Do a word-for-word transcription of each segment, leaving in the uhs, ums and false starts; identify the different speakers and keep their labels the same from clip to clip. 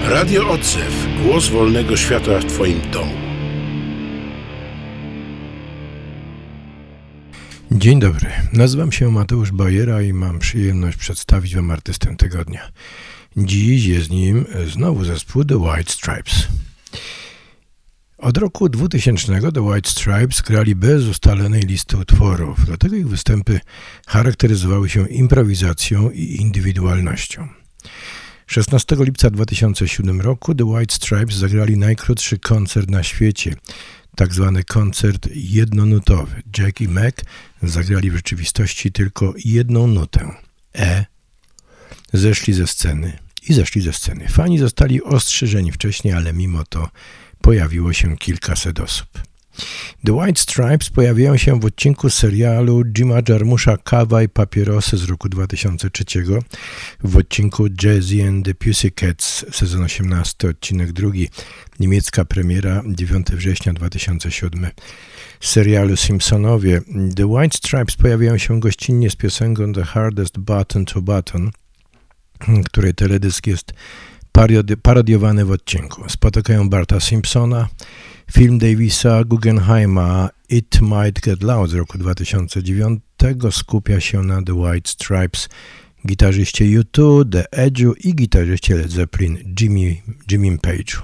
Speaker 1: Radio Odzew. Głos wolnego świata w Twoim domu.
Speaker 2: Dzień dobry. Nazywam się Mateusz Bajera i mam przyjemność przedstawić Wam artystę tygodnia. Dziś jest nim znowu zespół The White Stripes. Od roku dwutysięcznego The White Stripes grali bez ustalonej listy utworów, dlatego ich występy charakteryzowały się improwizacją i indywidualnością. szesnastego lipca dwa tysiące siódmego roku The White Stripes zagrali najkrótszy koncert na świecie, tak zwany koncert jednonutowy. Jack i Meg zagrali w rzeczywistości tylko jedną nutę, E, zeszli ze sceny i zeszli ze sceny. Fani zostali ostrzeżeni wcześniej, ale mimo to pojawiło się kilkaset osób. The White Stripes pojawiają się w odcinku serialu Jima Jarmusza Kawa i papierosy z roku dwa tysiące trzeciego, w odcinku Jazzy and the Pussycats, sezon osiemnasty, odcinek drugi, niemiecka premiera dziewiątego września dwa tysiące siódmego. Serialu Simpsonowie The White Stripes pojawiają się gościnnie z piosenką The Hardest Button to Button, której teledysk jest parodiowany w odcinku. Spotykają Barta Simpsona. Film Davisa Guggenheima It Might Get Loud z roku dwa tysiące dziewiątego skupia się na The White Stripes, gitarzyście U dwa, The Edge'u i gitarzyście Led Zeppelin Jimmy, Jimmy Page'u.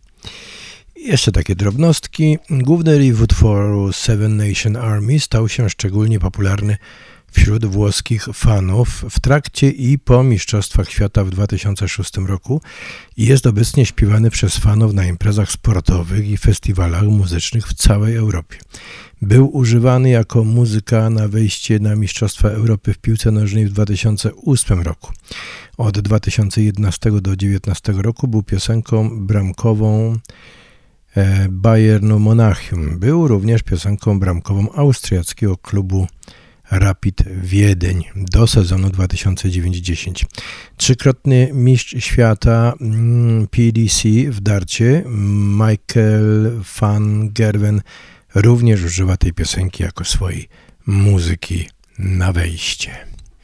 Speaker 2: Jeszcze takie drobnostki. Główny riff utworu Seven Nation Army stał się szczególnie popularny wśród włoskich fanów w trakcie i po Mistrzostwach Świata w dwa tysiące szóstym roku i jest obecnie śpiewany przez fanów na imprezach sportowych i festiwalach muzycznych w całej Europie. Był używany jako muzyka na wejście na Mistrzostwa Europy w piłce nożnej w dwa tysiące ósmym roku. Od dwa tysiące jedenastego do dwa tysiące dziewiętnastego roku był piosenką bramkową e, Bayernu Monachium. Był również piosenką bramkową austriackiego klubu Rapid Wiedeń do sezonu dwa tysiące dziewięć dziesięć. Trzykrotny mistrz świata P D C w darcie Michael van Gerwen również używa tej piosenki jako swojej muzyki na wejście.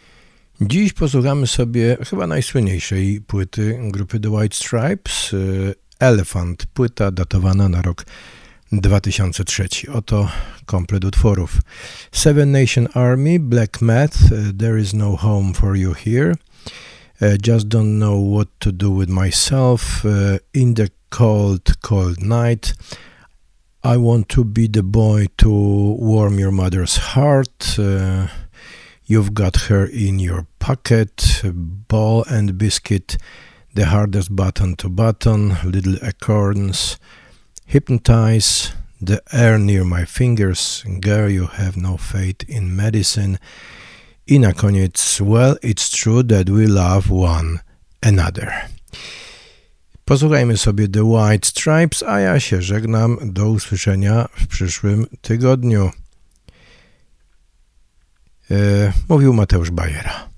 Speaker 2: Dziś posłuchamy sobie chyba najsłynniejszej płyty grupy The White Stripes, Elephant, płyta datowana na rok dwa tysiące trzeci. Oto komplet utworów. Seven Nation Army, Black Math, uh, There is no home for you here, uh, Just don't know what to do with myself, uh, In the cold, cold night, I want to be the boy to warm your mother's heart, uh, You've got her in your pocket, Ball and biscuit, The hardest button to button, Little acorns, Hypnotize, The air near my fingers, Girl you have no faith in medicine i na koniec Well it's true that we love one another. Posłuchajmy sobie The White Stripes, a ja się żegnam. Do usłyszenia w przyszłym tygodniu. E, mówił Mateusz Bajera.